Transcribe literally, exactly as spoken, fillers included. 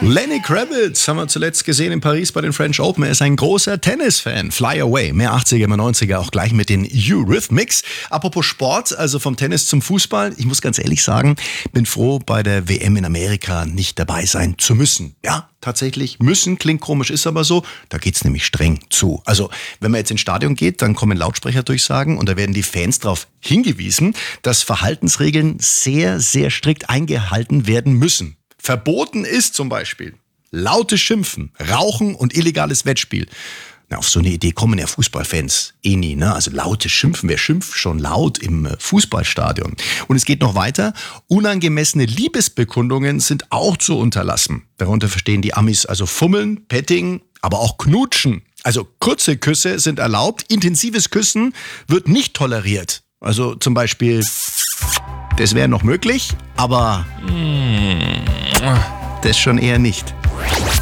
Lenny Kravitz haben wir zuletzt gesehen in Paris bei den French Open. Er ist ein großer Tennis-Fan. Fly Away, mehr achtziger, mehr neunziger, auch gleich mit den Eurythmics. Apropos Sport, also vom Tennis zum Fußball. Ich muss ganz ehrlich sagen, bin froh, bei der W M in Amerika nicht dabei sein zu müssen. Ja, tatsächlich müssen, klingt komisch, ist aber so. Da geht's nämlich streng zu. Also, wenn man jetzt ins Stadion geht, dann kommen Lautsprecherdurchsagen und da werden die Fans darauf hingewiesen, dass Verhaltensregeln sehr, sehr strikt eingehalten werden müssen. Verboten ist zum Beispiel lautes Schimpfen, Rauchen und illegales Wettspiel. Na, auf so eine Idee kommen ja Fußballfans eh nie, ne? Also lautes Schimpfen, wer schimpft schon laut im Fußballstadion? Und es geht noch weiter. Unangemessene Liebesbekundungen sind auch zu unterlassen. Darunter verstehen die Amis also Fummeln, Petting, aber auch Knutschen. Also kurze Küsse sind erlaubt, intensives Küssen wird nicht toleriert. Also zum Beispiel, das wäre noch möglich, aber das schon eher nicht.